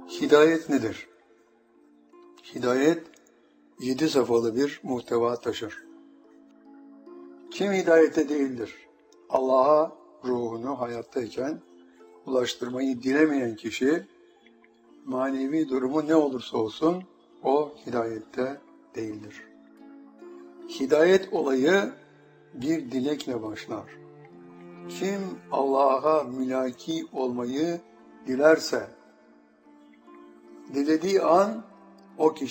Hidayet nedir? Hidayet 7 safhalı bir muhteva taşır. Kim hidayette değildir? Allah'a ruhunu hayattayken ulaştırmayı dilemeyen kişi, manevi durumu ne olursa olsun o hidayette değildir. Hidayet olayı bir dilekle başlar. Kim Allah'a mülaki olmayı dilerse, dilediği an o kişi